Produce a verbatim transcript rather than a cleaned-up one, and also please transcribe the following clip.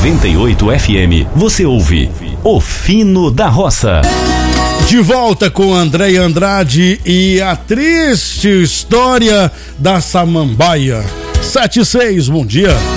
noventa e oito F M, você ouve O Fino da Roça. De volta com Andréia Andrade e a triste história da Samambaia. sete e seis, bom dia.